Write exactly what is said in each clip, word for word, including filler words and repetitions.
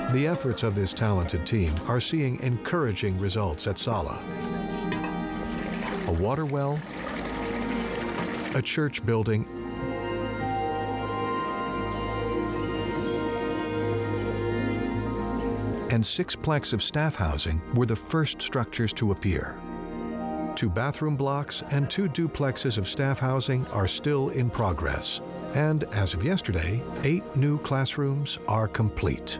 The efforts of this talented team are seeing encouraging results at Sala. A water well, a church building, and six plex of staff housing were the first structures to appear. Two bathroom blocks and two duplexes of staff housing are still in progress. And as of yesterday, eight new classrooms are complete.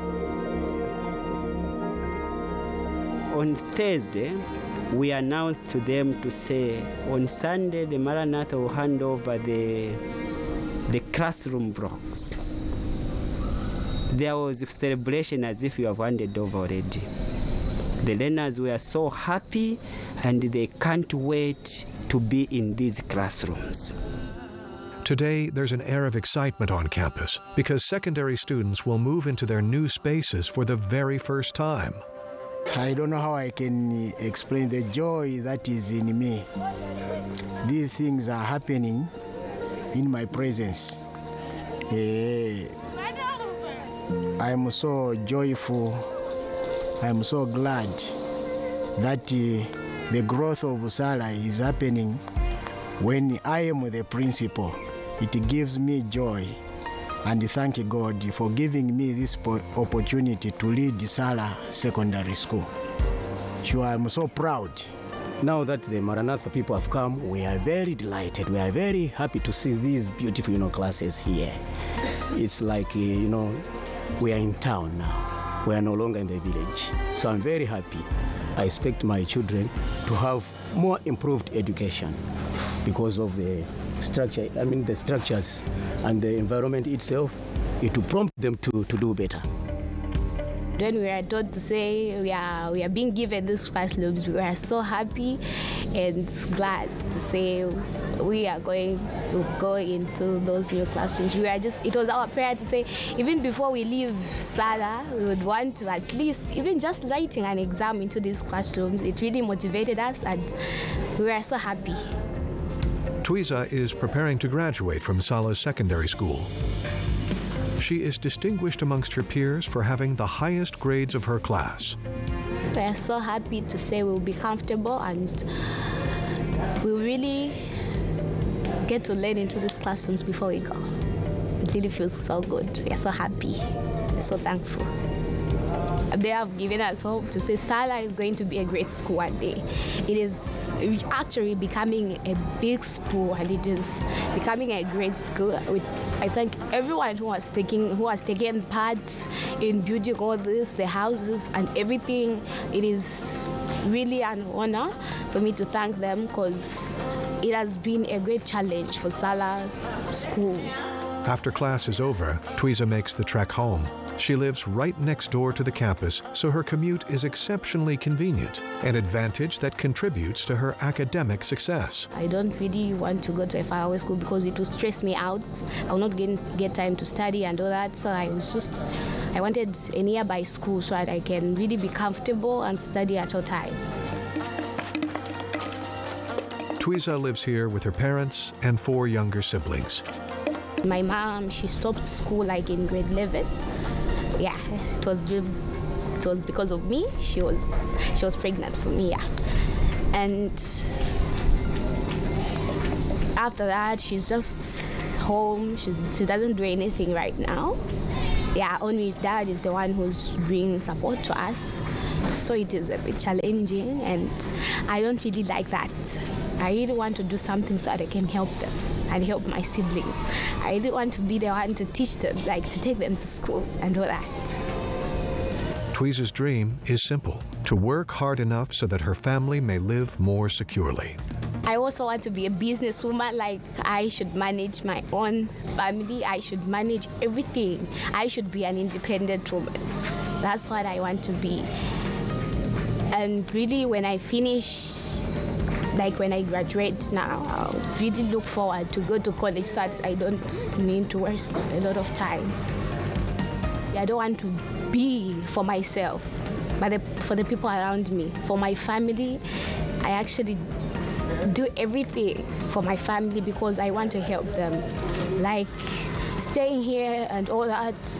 On Thursday, we announced to them to say, on Sunday, the Maranatha will hand over the, the classroom blocks. There was a celebration as if you have handed over already. The learners were so happy and they can't wait to be in these classrooms. Today, there's an air of excitement on campus because secondary students will move into their new spaces for the very first time. I don't know how I can explain the joy that is in me. These things are happening in my presence. Uh, I'm so joyful. I'm so glad that uh, the growth of Sala is happening when I am the principal. It gives me joy, and thank God for giving me this opportunity to lead Sala Secondary School. Sure, I'm so proud. Now that the Maranatha people have come, we are very delighted. We are very happy to see these beautiful, you know, classes here. It's like, uh, you know, we are in town now. We are no longer in the village. So I'm very happy. I expect my children to have more improved education because of the structure, I mean the structures and the environment itself. It will prompt them to, to do better. When we were told to say we are, we are being given these classrooms, we were so happy and glad to say we are going to go into those new classrooms. We were just, it was our prayer to say, even before we leave Sala, we would want to at least, even just writing an exam into these classrooms, it really motivated us and we were so happy. Twiza is preparing to graduate from Sala's secondary school. She is distinguished amongst her peers for having the highest grades of her class. We are so happy to say we'll be comfortable and we'll really get to learn into these classrooms before we go. It really feels so good. We are so happy, so thankful. They have given us hope to say Sala is going to be a great school one day. It is actually becoming a big school and it is becoming a great school. With, I thank everyone who has taken who has taken part in building all this, the houses and everything. It is really an honor for me to thank them because it has been a great challenge for Sala School. After class is over, Twiza makes the trek home. She lives right next door to the campus, so her commute is exceptionally convenient, an advantage that contributes to her academic success. I don't really want to go to a faraway school because it will stress me out. I will not get, get time to study and all that, so I was just, I wanted a nearby school so that I can really be comfortable and study at all times. Twiza lives here with her parents and four younger siblings. My mom, she stopped school like in grade eleven. Yeah, it was it was because of me. She was she was pregnant for me, yeah. And after that, she's just home. She she doesn't do anything right now. Yeah, only his dad is the one who's bringing support to us. So it is a bit challenging, and I don't really like that. I really want to do something so that I can help them and help my siblings. I really want to be the one to teach them, like to take them to school and all that. Twiza's dream is simple, to work hard enough so that her family may live more securely. I also want to be a businesswoman, like I should manage my own family, I should manage everything. I should be an independent woman. That's what I want to be. And really when I finish, like when I graduate now, I'll really look forward to go to college so that I don't need to waste a lot of time. I don't want to be for myself, but the, for the people around me, for my family. I actually do everything for my family because I want to help them. Like staying here and all that,